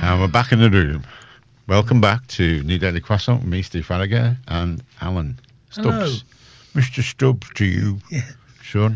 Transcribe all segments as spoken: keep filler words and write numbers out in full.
And we're back in the room. Welcome back to New Daily Croissant with me, Steve Farragher, and Alan Stubbs. Hello. Mister Stubbs to you, Yeah. son.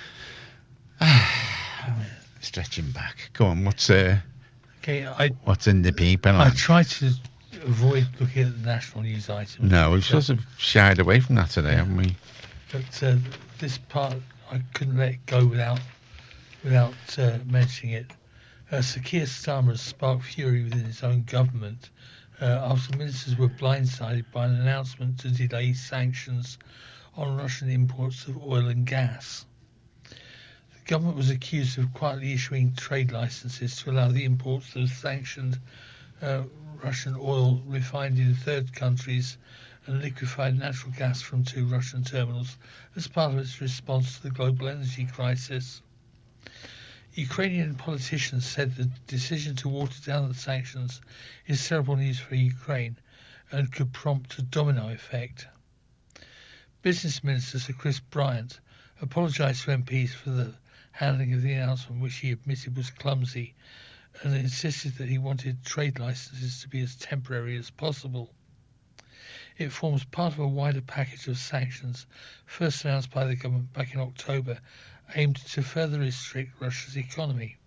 Stretching back. Go on, what's uh, Okay, I what's in the paper? I lad? try to avoid looking at the national news items. No, we've but, sort of shied away from that today, haven't we? but uh, this part I couldn't let it go without without uh, mentioning it. Uh, Sir Keir Starmer has sparked fury within his own government uh, after ministers were blindsided by an announcement to delay sanctions on Russian imports of oil and gas. The government was accused of quietly issuing trade licenses to allow the imports of sanctioned uh, Russian oil refined in third countries and liquefied natural gas from two Russian terminals as part of its response to the global energy crisis. Ukrainian politicians said the decision to water down the sanctions is terrible news for Ukraine and could prompt a domino effect. Business Minister Sir Chris Bryant apologised to M Ps for the handling of the announcement, which he admitted was clumsy, and insisted that he wanted trade licenses to be as temporary as possible. It forms part of a wider package of sanctions first announced by the government back in October, aimed to further restrict Russia's economy.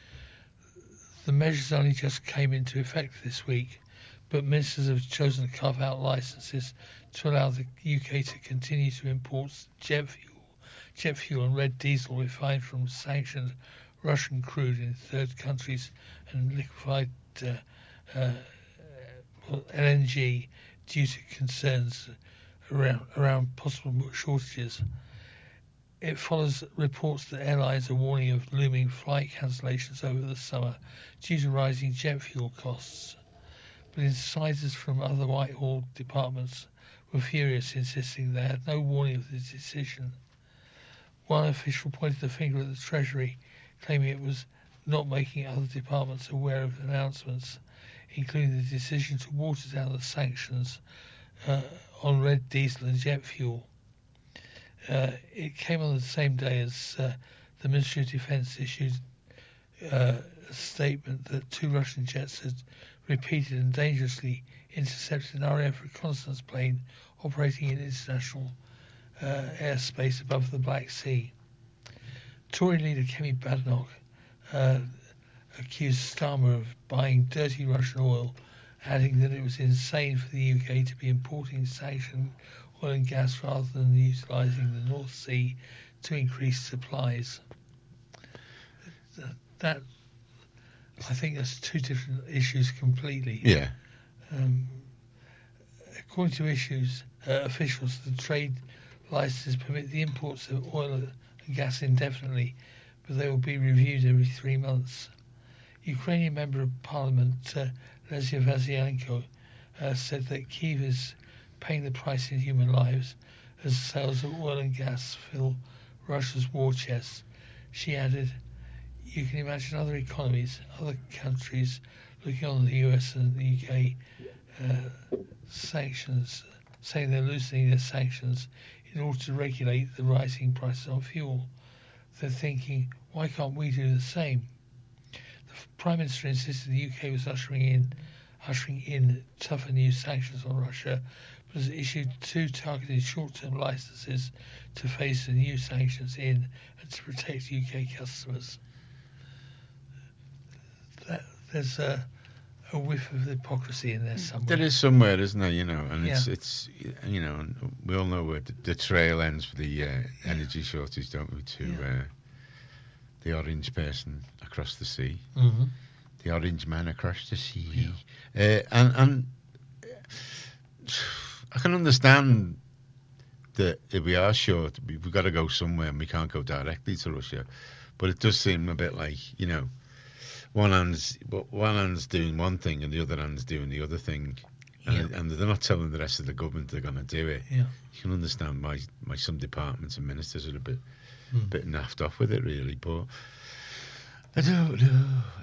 The measures only just came into effect this week, but ministers have chosen to carve out licenses to allow the U K to continue to import jet fuel, jet fuel and red diesel refined from sanctioned Russian crude in third countries and liquefied uh, uh, L N G due to concerns around, around possible shortages. It follows reports that airlines are warning of looming flight cancellations over the summer due to rising jet fuel costs. But insiders from other Whitehall departments were furious, insisting they had no warning of the decision. One official pointed the finger at the Treasury, claiming it was not making other departments aware of announcements, including the decision to water down the sanctions uh, on red diesel and jet fuel. Uh, it came on the same day as uh, the Ministry of Defence issued uh, a statement that two Russian jets had repeated and dangerously intercepted an R A F reconnaissance plane operating in international uh, airspace above the Black Sea. Tory leader Kemi Badenoch uh, accused Starmer of buying dirty Russian oil, adding that it was insane for the U K to be importing sanctioned oil and gas rather than utilising the North Sea to increase supplies. That, I think that's two different issues completely. Yeah. Um, according to issues uh, officials, the trade licenses permit the imports of oil and gas indefinitely, but they will be reviewed every three months. Ukrainian Member of Parliament uh, Lesia Vazianko uh, said that Kyiv is paying the price in human lives as sales of oil and gas fill Russia's war chest. She added, "You can imagine other economies, other countries looking on the U S and the U K uh, sanctions, saying they're loosening their sanctions in order to regulate the rising prices on fuel. They're thinking, why can't we do the same?" The Prime Minister insisted the U K was ushering in, ushering in tougher new sanctions on Russia, but has issued two targeted short-term licenses to phase the new sanctions in and to protect U K customers. That, there's a, a whiff of hypocrisy in there somewhere. There is somewhere, isn't there? You know, and it's Yeah. it's you know, and we all know where the, the trail ends for the uh, energy shortage, don't we? To Yeah. uh, the orange person across the sea, Mm-hmm. the orange man across the sea, uh, and and I can understand that if we are short, we- we've got to go somewhere, and we can't go directly to Russia. But it does seem a bit like, you know, one hand's one hand's doing one thing and the other hand's doing the other thing, and, Yeah. and they're not telling the rest of the government they're going to do it. Yeah. You can understand why why some departments and ministers are a bit Mm. bit naffed off with it, really. But I don't know.